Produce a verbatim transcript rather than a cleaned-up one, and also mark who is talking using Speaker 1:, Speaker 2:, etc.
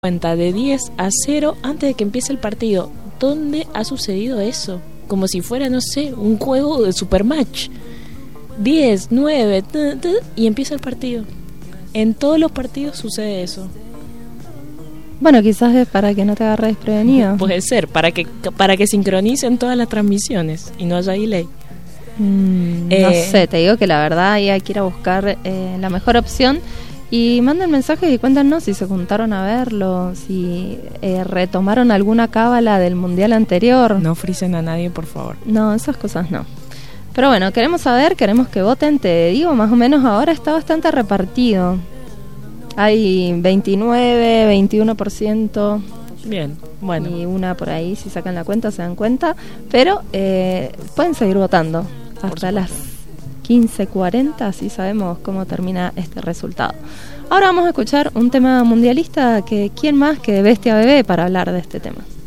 Speaker 1: cuenta de diez a cero antes de que empiece el partido. ¿Dónde ha sucedido eso? Como si fuera, no sé, un juego de supermatch. diez, nueve, t- t- y empieza el partido. En todos los partidos sucede eso.
Speaker 2: Bueno, quizás es para que no te agarres desprevenido.
Speaker 1: Puede ser, para que para que sincronicen todas las transmisiones y no haya delay.
Speaker 2: Mm,
Speaker 1: Eh,
Speaker 2: no sé, te digo que la verdad ahí hay que ir a buscar eh, la mejor opción. Y manden mensajes y cuéntanos si se juntaron a verlo, si eh, retomaron alguna cábala del mundial anterior.
Speaker 1: No frisen a nadie, por favor.
Speaker 2: No, esas cosas no. Pero bueno, queremos saber, queremos que voten. Te digo, más o menos ahora está bastante repartido. Hay veintinueve, veintiuno por ciento.
Speaker 1: Bien, bueno.
Speaker 2: Y una por ahí, si sacan la cuenta, se dan cuenta. Pero eh, pueden seguir votando hasta las quince cuarenta, así sabemos cómo termina este resultado. Ahora vamos a escuchar un tema mundialista que quién más que Bestia Bebé para hablar de este tema.